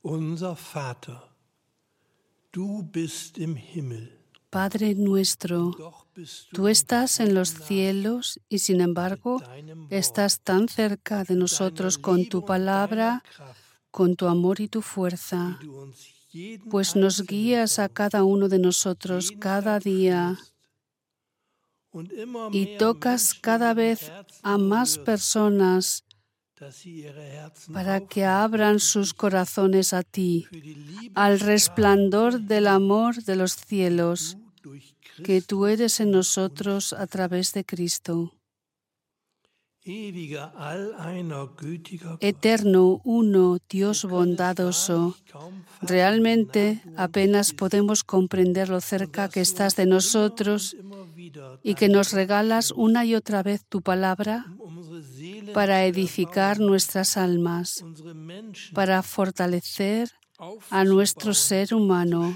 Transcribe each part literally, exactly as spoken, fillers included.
Unser Vater, du bist im Himmel. Padre nuestro, tú estás en los cielos y sin embargo estás tan cerca de nosotros con tu palabra, con tu amor y tu fuerza, pues nos guías a cada uno de nosotros cada día y tocas cada vez a más personas para que abran sus corazones a ti, al resplandor del amor de los cielos que tú eres en nosotros a través de Cristo. Eterno, uno, Dios bondadoso, realmente apenas podemos comprender lo cerca que estás de nosotros y que nos regalas una y otra vez tu palabra para edificar nuestras almas, para fortalecer a nuestro ser humano,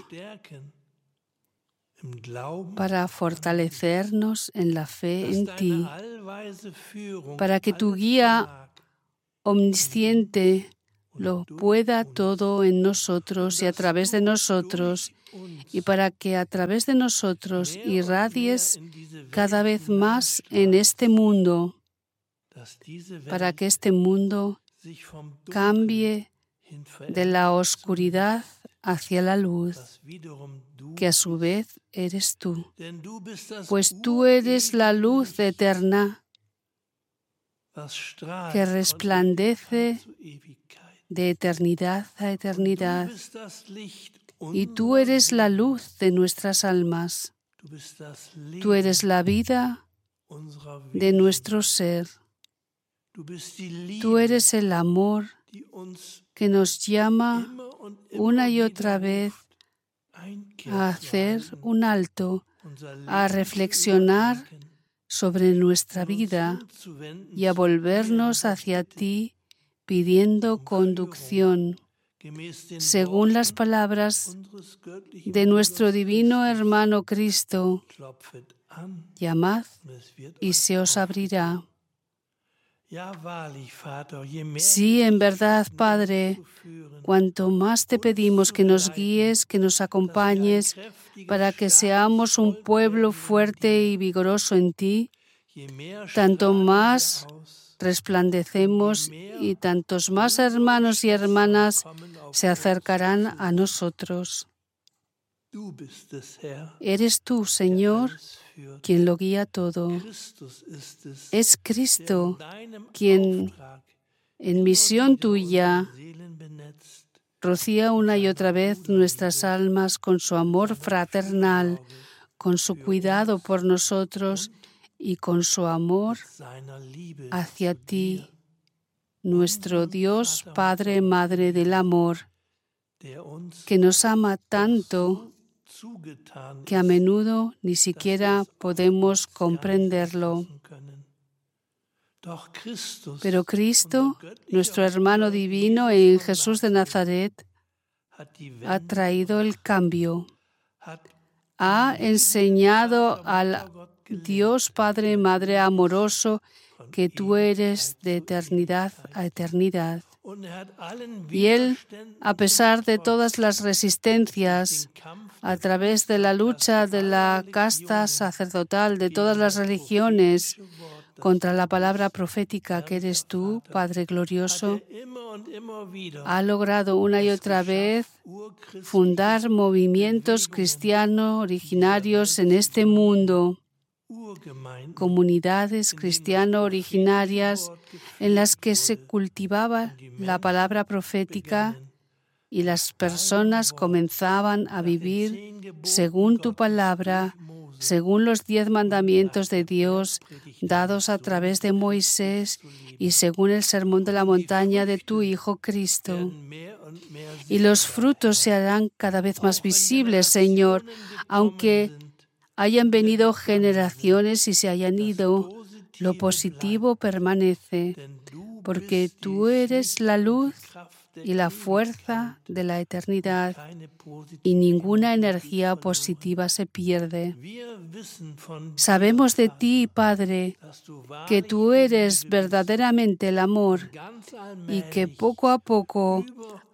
para fortalecernos en la fe en ti, para que tu guía omnisciente lo pueda todo en nosotros y a través de nosotros, y para que a través de nosotros irradies cada vez más en este mundo, para que este mundo cambie de la oscuridad hacia la luz, que a su vez eres tú, pues tú eres la luz eterna que resplandece de eternidad a eternidad, y tú eres la luz de nuestras almas, tú eres la vida de nuestro ser, tú eres el amor que nos llama una y otra vez a hacer un alto, a reflexionar sobre nuestra vida y a volvernos hacia ti pidiendo conducción, según las palabras de nuestro divino hermano Cristo. Llamad y se os abrirá. Sí, en verdad, Padre, cuanto más te pedimos que nos guíes, que nos acompañes, para que seamos un pueblo fuerte y vigoroso en ti, tanto más resplandecemos y tantos más hermanos y hermanas se acercarán a nosotros. Eres tú, Señor, quien lo guía todo. Es Cristo quien, en misión tuya, rocía una y otra vez nuestras almas con su amor fraternal, con su cuidado por nosotros y con su amor hacia ti, nuestro Dios, Padre, Madre del amor, que nos ama tanto que a menudo ni siquiera podemos comprenderlo. Pero Cristo, nuestro hermano divino en Jesús de Nazaret, ha traído el cambio, ha enseñado al Dios Padre, Madre amoroso, que tú eres de eternidad a eternidad. Y Él, a pesar de todas las resistencias, a través de la lucha de la casta sacerdotal de todas las religiones contra la palabra profética que eres tú, Padre glorioso, ha logrado una y otra vez fundar movimientos cristianos originarios en este mundo, comunidades cristianas originarias en las que se cultivaba la palabra profética y las personas comenzaban a vivir según tu palabra, según los diez mandamientos de Dios dados a través de Moisés y según el sermón de la montaña de tu Hijo Cristo. Y los frutos se harán cada vez más visibles, Señor, aunque hayan venido generaciones y se hayan ido, lo positivo permanece, porque tú eres la luz y la fuerza de la eternidad, y ninguna energía positiva se pierde. Sabemos de ti, Padre, que tú eres verdaderamente el amor y que poco a poco,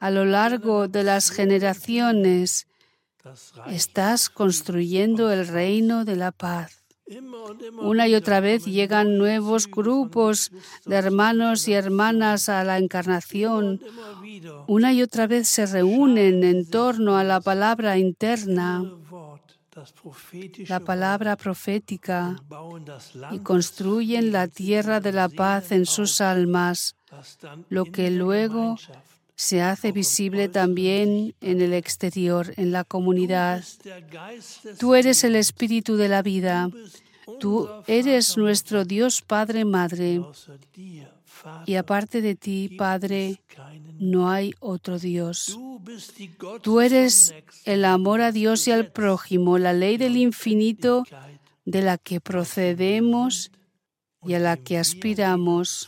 a lo largo de las generaciones, estás construyendo el reino de la paz. Una y otra vez llegan nuevos grupos de hermanos y hermanas a la encarnación. Una y otra vez se reúnen en torno a la palabra interna, la palabra profética, y construyen la tierra de la paz en sus almas, lo que luego se hace visible también en el exterior, en la comunidad. Tú eres el espíritu de la vida. Tú eres nuestro Dios Padre, Madre. Y aparte de ti, Padre, no hay otro Dios. Tú eres el amor a Dios y al prójimo, la ley del infinito de la que procedemos y a la que aspiramos.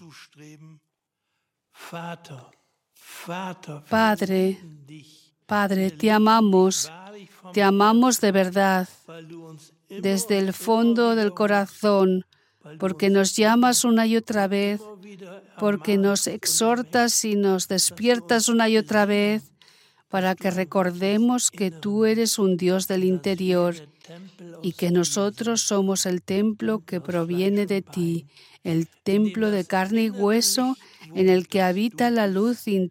Padre, Padre, te amamos, te amamos de verdad, desde el fondo del corazón, porque nos llamas una y otra vez, porque nos exhortas y nos despiertas una y otra vez, para que recordemos que tú eres un Dios del interior y que nosotros somos el templo que proviene de ti, el templo de carne y hueso en el que habita la luz interna